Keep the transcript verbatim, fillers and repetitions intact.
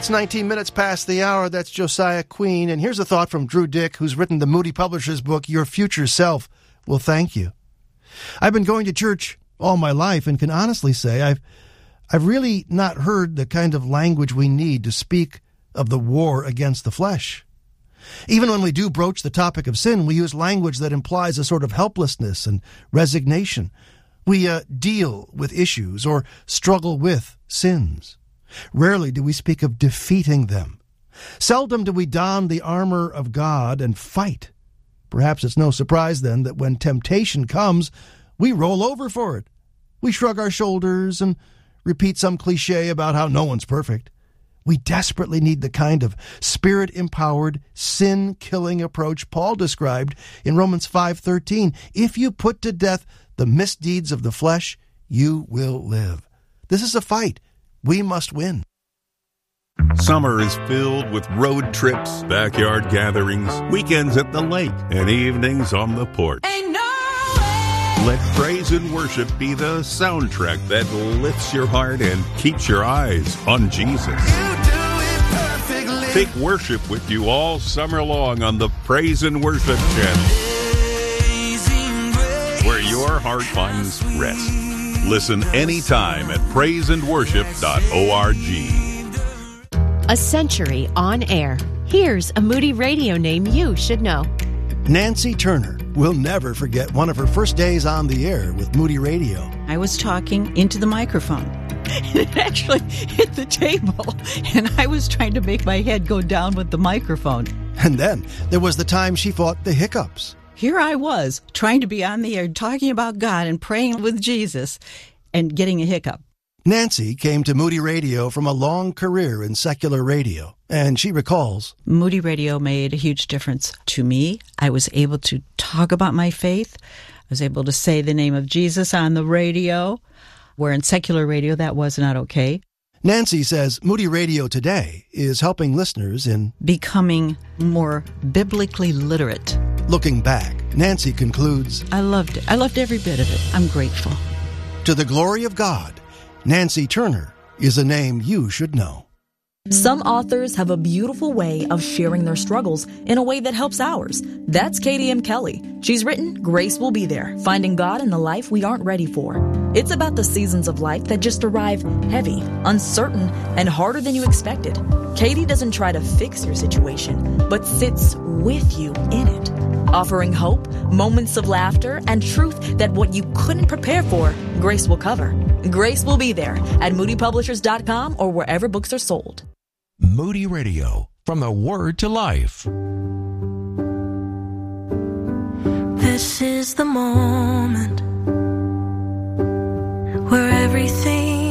It's nineteen minutes past the hour. That's Josiah Queen. And here's a thought from Drew Dick, who's written the Moody Publishers book, Your Future Self Will Thank You. I've been going to church all my life and can honestly say I've I've really not heard the kind of language we need to speak of the war against the flesh. Even when we do broach the topic of sin, we use language that implies a sort of helplessness and resignation. We uh, deal with issues or struggle with sins. Rarely do we speak of defeating them. Seldom do we don the armor of God and fight. Perhaps it's no surprise then that when temptation comes, we roll over for it. We shrug our shoulders and repeat some cliche about how no one's perfect. We desperately need the kind of spirit-empowered, sin-killing approach Paul described in Romans five thirteen. If you put to death the misdeeds of the flesh, you will live. This is a fight. We must win. Summer is filled with road trips, backyard gatherings, weekends at the lake, and evenings on the porch. Ain't no way. Let praise and worship be the soundtrack that lifts your heart and keeps your eyes on Jesus. You do it perfectly. Take worship with you all summer long on the Praise and Worship channel, where your heart finds rest. Listen anytime at praise and worship dot org. A century on air. Here's a Moody Radio name you should know. Nancy Turner will never forget one of her first days on the air with Moody Radio. I was talking into the microphone. It actually hit the table, and I was trying to make my head go down with the microphone. And then there was the time she fought the hiccups. Here I was, trying to be on the air, talking about God and praying with Jesus, and getting a hiccup. Nancy came to Moody Radio from a long career in secular radio, and she recalls, Moody Radio made a huge difference to me. I was able to talk about my faith. I was able to say the name of Jesus on the radio, where in secular radio that was not okay. Nancy says Moody Radio today is helping listeners in becoming more biblically literate. Looking back, Nancy concludes, I loved it. I loved every bit of it. I'm grateful. To the glory of God, Nancy Turner is a name you should know. Some authors have a beautiful way of sharing their struggles in a way that helps ours. That's Katie M. Kelly. She's written Grace Will Be There, Finding God in the Life We Aren't Ready For. It's about the seasons of life that just arrive heavy, uncertain, and harder than you expected. Katie doesn't try to fix your situation, but sits with you in it, offering hope, moments of laughter, and truth that what you couldn't prepare for, Grace will cover. Grace Will Be There at moody publishers dot com or wherever books are sold. Moody Radio, from the Word to Life. This is the moment where everything